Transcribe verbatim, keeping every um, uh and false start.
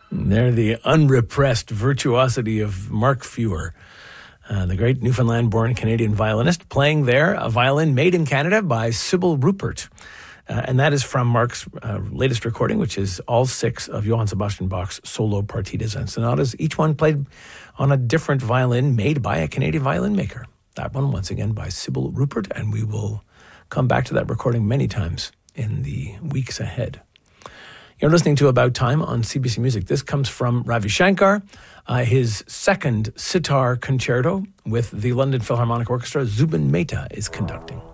They're the unrepressed virtuosity of Mark Feuer, uh, the great Newfoundland-born Canadian violinist, playing there a violin made in Canada by Sybil Rupert. Uh, and that is from Mark's uh, latest recording, which is all six of Johann Sebastian Bach's solo partitas and sonatas, each one played on a different violin made by a Canadian violin maker. That one, once again, by Sybil Rupert, and we will come back to that recording many times in the weeks ahead. You're listening to About Time on C B C Music. This comes from Ravi Shankar, uh, his second sitar concerto with the London Philharmonic Orchestra. Zubin Mehta is conducting.